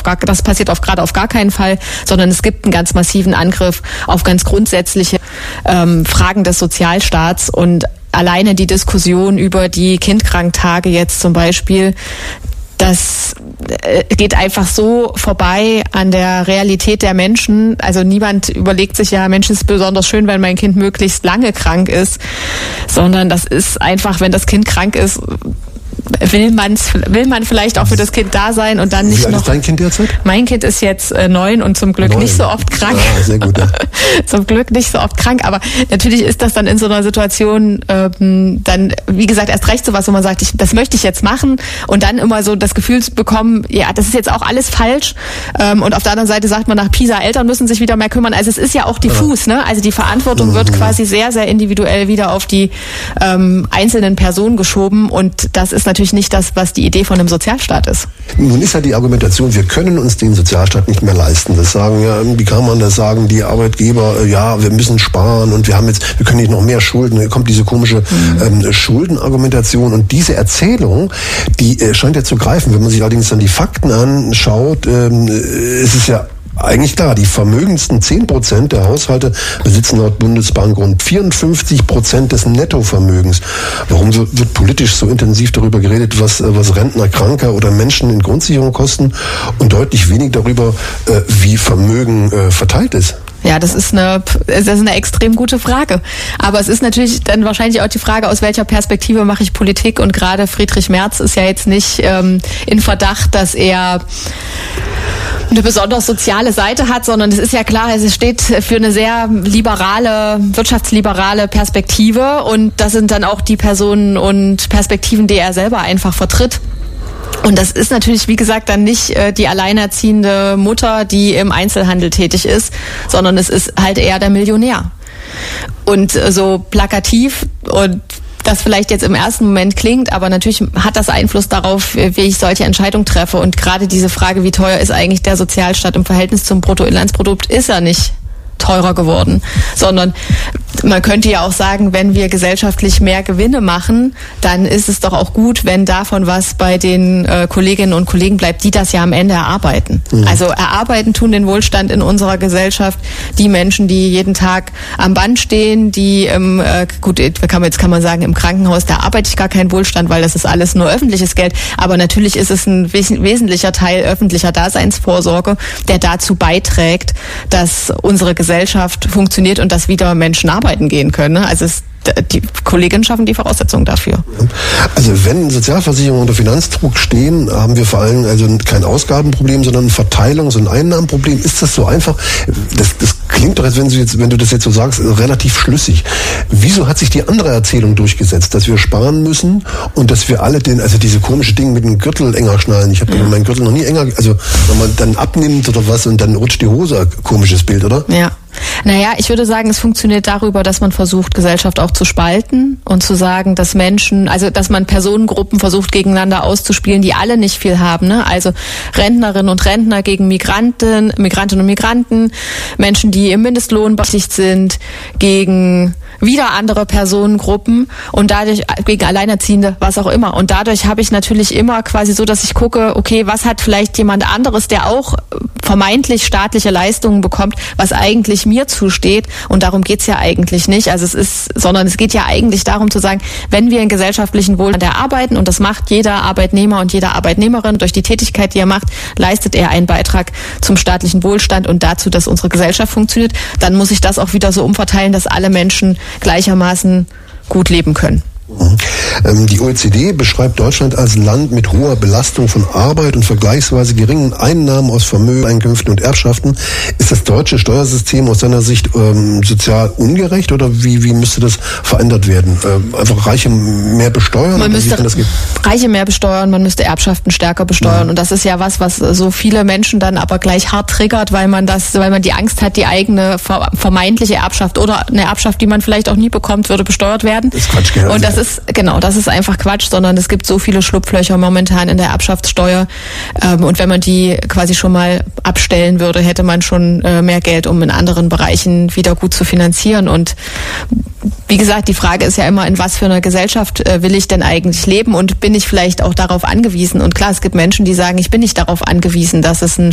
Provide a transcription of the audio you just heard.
das passiert gerade auf gar keinen Fall, sondern es gibt einen ganz massiven Angriff auf ganz grundsätzliche Fragen des Sozialstaats. Und alleine die Diskussion über die Kindkranktage jetzt zum Beispiel, das geht einfach so vorbei an der Realität der Menschen. Also niemand überlegt sich ja, Mensch, es ist besonders schön, wenn mein Kind möglichst lange krank ist, sondern das ist einfach, wenn das Kind krank ist, will man vielleicht auch für das Kind da sein und dann nicht noch. Wie alt ist dein Kind derzeit? Mein Kind ist jetzt 9 und zum Glück 9. Nicht so oft krank. Ah, sehr gut, ja. Zum Glück nicht so oft krank, aber natürlich ist das dann in so einer Situation dann, wie gesagt, erst recht sowas, wo man sagt, das möchte ich jetzt machen und dann immer so das Gefühl zu bekommen, ja, das ist jetzt auch alles falsch und auf der anderen Seite sagt man nach Pisa, Eltern müssen sich wieder mehr kümmern, also es ist ja auch diffus, ne? Also die Verantwortung wird quasi sehr, sehr individuell wieder auf die einzelnen Personen geschoben und das ist natürlich nicht das, was die Idee von einem Sozialstaat ist. Nun ist ja die Argumentation, wir können uns den Sozialstaat nicht mehr leisten. Das sagen ja, wie kann man das sagen, die Arbeitgeber, ja, wir müssen sparen und wir können nicht noch mehr Schulden. Da kommt diese komische Schuldenargumentation und diese Erzählung, die scheint ja zu greifen. Wenn man sich allerdings dann die Fakten anschaut, ist es ja eigentlich klar, die vermögendsten 10% der Haushalte besitzen laut Bundesbank rund 54% des Nettovermögens. Warum wird politisch so intensiv darüber geredet, was Rentner, Kranke oder Menschen in Grundsicherung kosten und deutlich wenig darüber, wie Vermögen verteilt ist? Ja, das ist eine extrem gute Frage. Aber es ist natürlich dann wahrscheinlich auch die Frage, aus welcher Perspektive mache ich Politik? Und gerade Friedrich Merz ist ja jetzt nicht in Verdacht, dass er eine besonders soziale Seite hat, sondern es ist ja klar, es steht für eine sehr wirtschaftsliberale Perspektive und das sind dann auch die Personen und Perspektiven, die er selber einfach vertritt. Und das ist natürlich, wie gesagt, dann nicht die alleinerziehende Mutter, die im Einzelhandel tätig ist, sondern es ist halt eher der Millionär. Und so plakativ und das vielleicht jetzt im ersten Moment klingt, aber natürlich hat das Einfluss darauf, wie ich solche Entscheidungen treffe. Und gerade diese Frage, wie teuer ist eigentlich der Sozialstaat im Verhältnis zum Bruttoinlandsprodukt, ist ja nicht teurer geworden, sondern man könnte ja auch sagen, wenn wir gesellschaftlich mehr Gewinne machen, dann ist es doch auch gut, wenn davon was bei den Kolleginnen und Kollegen bleibt, die das ja am Ende erarbeiten. Mhm. Also erarbeiten tun den Wohlstand in unserer Gesellschaft die Menschen, die jeden Tag am Band stehen, die jetzt kann man sagen, im Krankenhaus, da arbeite ich gar keinen Wohlstand, weil das ist alles nur öffentliches Geld, aber natürlich ist es ein wesentlicher Teil öffentlicher Daseinsvorsorge, der dazu beiträgt, dass unsere Gesellschaft funktioniert und dass wieder Menschen arbeiten gehen können. Also die Kolleginnen schaffen die Voraussetzungen dafür. Also wenn Sozialversicherungen unter Finanzdruck stehen, haben wir vor allem also kein Ausgabenproblem, sondern ein Verteilungs- und Einnahmenproblem. Ist das so einfach? Das klingt doch, als wenn du das jetzt so sagst, relativ schlüssig. Wieso hat sich die andere Erzählung durchgesetzt, dass wir sparen müssen und dass wir alle diese komische Dinge mit dem Gürtel enger schnallen? Ich habe meinen Gürtel noch nie enger, also wenn man dann abnimmt oder was und dann rutscht die Hose, komisches Bild, oder? Ja. Naja, ich würde sagen, es funktioniert darüber, dass man versucht, Gesellschaft auch zu spalten und zu sagen, dass dass man Personengruppen versucht, gegeneinander auszuspielen, die alle nicht viel haben, ne? Also Rentnerinnen und Rentner gegen Migrantinnen und Migranten, Menschen, die im Mindestlohn berechtigt sind, gegen wieder andere Personengruppen und dadurch gegen Alleinerziehende, was auch immer. Und dadurch habe ich natürlich immer quasi so, dass ich gucke, okay, was hat vielleicht jemand anderes, der auch vermeintlich staatliche Leistungen bekommt, was eigentlich mir zusteht. Und darum geht's ja eigentlich nicht. Sondern es geht ja eigentlich darum zu sagen, wenn wir in gesellschaftlichen Wohlstand erarbeiten, und das macht jeder Arbeitnehmer und jede Arbeitnehmerin durch die Tätigkeit, die er macht, leistet er einen Beitrag zum staatlichen Wohlstand und dazu, dass unsere Gesellschaft funktioniert, dann muss ich das auch wieder so umverteilen, dass alle Menschen gleichermaßen gut leben können. Die OECD beschreibt Deutschland als Land mit hoher Belastung von Arbeit und vergleichsweise geringen Einnahmen aus Vermögen, Einkünften und Erbschaften. Ist das deutsche Steuersystem aus deiner Sicht sozial ungerecht oder wie müsste das verändert werden? Einfach Reiche mehr besteuern? Man müsste Reiche mehr besteuern, man müsste Erbschaften stärker besteuern. Und das ist ja was so viele Menschen dann aber gleich hart triggert, weil man die Angst hat, die eigene vermeintliche Erbschaft oder eine Erbschaft, die man vielleicht auch nie bekommt, würde besteuert werden. Das ist Quatsch, gell? Und das ist einfach Quatsch, sondern es gibt so viele Schlupflöcher momentan in der Erbschaftssteuer. Und wenn man die quasi schon mal abstellen würde, hätte man schon mehr Geld, um in anderen Bereichen wieder gut zu finanzieren. Und wie gesagt, die Frage ist ja immer, in was für einer Gesellschaft will ich denn eigentlich leben und bin ich vielleicht auch darauf angewiesen? Und klar, es gibt Menschen, die sagen, ich bin nicht darauf angewiesen, dass es einen